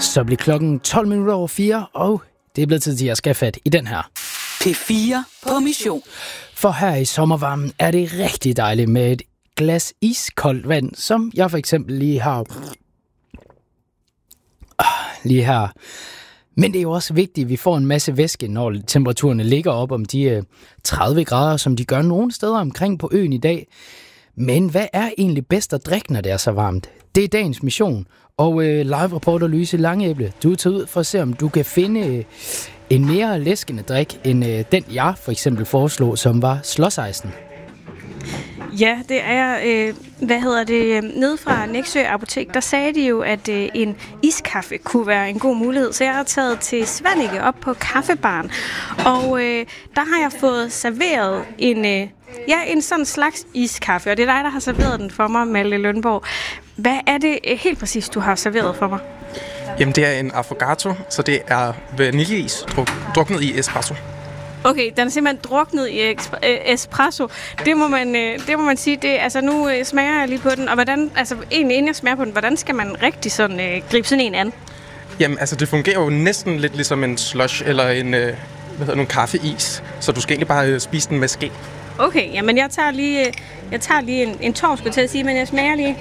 Så bliver klokken 4:12, og det er blevet tid til at skal fat i den her. P4 på mission. For her i sommervarmen er det rigtig dejligt med et glas iskoldt vand, som jeg for eksempel lige har lige her. Men det er jo også vigtigt, at vi får en masse væske, når temperaturerne ligger op om de 30 grader, som de gør nogle steder omkring på øen i dag. Men hvad er egentlig bedst at drikke, når det er så varmt? Det er dagens mission. Og live-reporter Louise Langeæble, du er taget ud for at se, om du kan finde en mere læskende drik, end den jeg for eksempel foreslog, som var slåsejsen. Ja, det er, nede fra Nexø Apotek, der sagde de jo, at en iskaffe kunne være en god mulighed. Så jeg har taget til Svanike op på kaffebaren, og der har jeg fået serveret en sådan slags iskaffe, og det er dig, der har serveret den for mig, Malte Lønborg. Hvad er det helt præcis, du har serveret for mig? Jamen, det er en affogato, så det er vaniljeis druknet i espresso. Okay, den er simpelthen druknet i espresso. Det må man sige. Det, altså, nu smager jeg lige på den, og hvordan, altså egentlig inden jeg smager på den, hvordan skal man rigtig sådan gribe sådan en an? Jamen, altså det fungerer jo næsten lidt ligesom en slush eller en kaffeis, så du skal egentlig bare spise den med ske. Okay, jamen jeg tager lige en tår, skulle jeg til at sige, men jeg smager lige.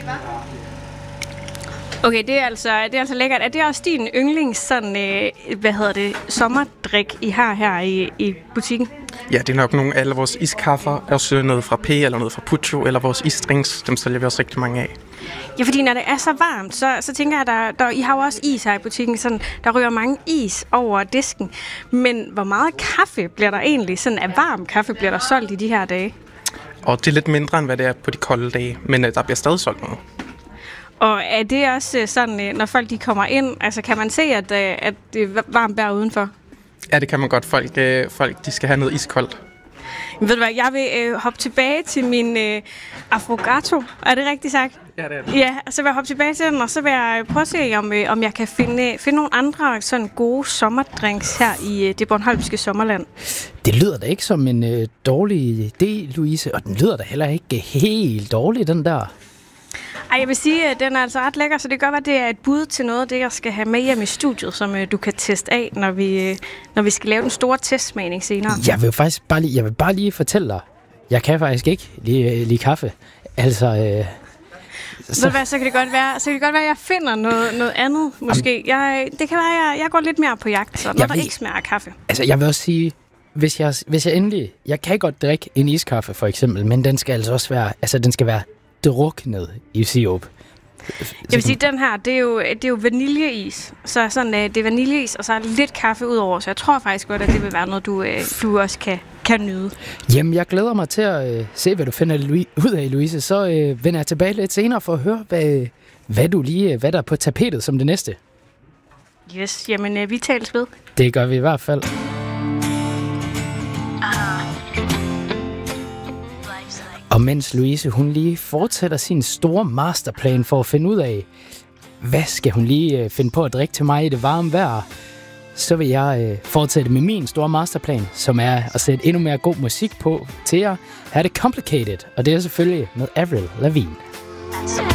Okay, det er altså lækkert. Er det også din yndlings sådan, sommerdrik, I har her i butikken? Ja, det er nok nogle af alle vores iskaffer, også noget fra P eller noget fra Puccio, eller vores isdrinks, dem sælger vi også rigtig mange af. Ja, fordi når det er så varmt, så tænker jeg, I har jo også is her i butikken, sådan, der ryger mange is over disken. Men hvor meget kaffe bliver der egentlig, sådan af varm kaffe, bliver der solgt i de her dage? Og det er lidt mindre, end hvad det er på de kolde dage, men der bliver stadig solgt noget. Og er det også sådan, når folk de kommer ind, altså kan man se, at det er varmt vejr udenfor? Ja, det kan man godt. Folk de skal have noget iskoldt. Men ved du hvad, jeg vil hoppe tilbage til min affogato. Er det rigtigt sagt? Ja, det er det. Ja, så vil jeg hoppe tilbage til den, og så vil jeg prøve at se, om jeg kan finde nogle andre sådan gode sommerdrinks her i det bornholmske sommerland. Det lyder da ikke som en dårlig idé, Louise, og den lyder da heller ikke helt dårlig, den der. Ej, jeg vil sige, at den er altså ret lækker, så det kan godt være, det er et bud til noget af det, jeg skal have med hjem i studiet, som du kan teste af, når vi skal lave den store testsmagning senere. Jeg vil bare lige fortælle dig, jeg kan faktisk ikke lide kaffe. Altså... Så kan det godt være, at jeg finder noget andet, måske. Det kan være, at jeg går lidt mere på jagt, så når der ikke smager af kaffe. Altså, jeg vil også sige, hvis jeg endelig... Jeg kan godt drikke en iskaffe, for eksempel, men den skal altså også være... Altså, den skal være druknet i sirup. Jeg vil sige, den her, det er jo vaniljeis. Så sådan, det er vaniljeis, og så er lidt kaffe udover. Så jeg tror faktisk godt, at det vil være noget, du også kan nyde. Jamen, jeg glæder mig til at se, hvad du finder ud af, Louise. Så vender jeg tilbage lidt senere for at høre, hvad der er på tapetet som det næste. Yes, jamen vi tales ved. Det gør vi i hvert fald. Og mens Louise, hun lige fortsætter sin store masterplan for at finde ud af, hvad skal hun lige finde på at drikke til mig i det varme vejr, så vil jeg fortsætte med min store masterplan, som er at sætte endnu mere god musik på til jer. Her er det Complicated, og det er selvfølgelig med Avril Lavigne.